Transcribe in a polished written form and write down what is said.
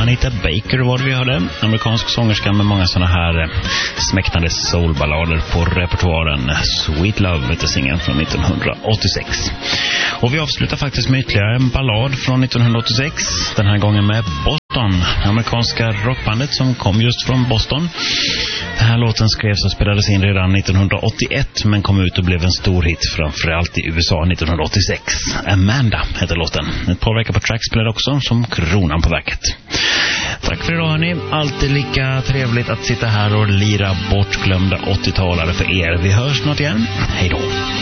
Anita Baker var det vi hörde. Amerikansk sångerska med många sådana här smäktande soulballader på repertoaren. Sweet Love heter singeln från 1986. Och vi avslutar faktiskt med ytterligare en ballad från 1986. Den här gången med Boston, amerikanska rockbandet som kom just från Boston. Den här låten skrevs och spelades in redan 1981 men kom ut och blev en stor hit framförallt i USA 1986. Amanda heter låten. Ett par veckor på Track spelade också som kronan på verket. Tack för idag hörni. Alltid lika trevligt att sitta här och lira bortglömda 80-talare för er. Vi hörs snart igen. Hej då.